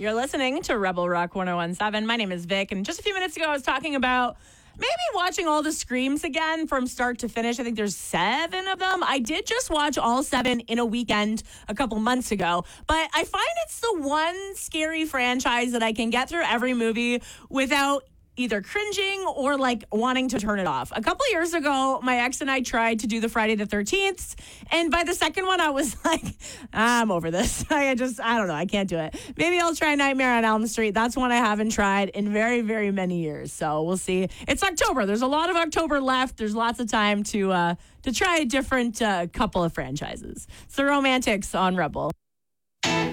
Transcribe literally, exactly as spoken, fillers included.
You're listening to Rebel Rock one oh one seven. My name is Vic, and just a few minutes ago I was talking about maybe watching all the Screams again from start to finish. I think there's seven of them. I did just watch all seven in a weekend a couple months ago, but I find it's the one scary franchise that I can get through every movie without either cringing or like wanting to turn it off. A couple years ago, my ex and I tried to do the Friday the thirteenth, and by the second one, I was like, I'm over this. I just, I don't know, I can't do it. Maybe I'll try Nightmare on Elm Street. That's one I haven't tried in very, very many years. So we'll see. It's October. There's a lot of October left. There's lots of time to uh, to try a different uh, couple of franchises. It's the Romantics on Rebel.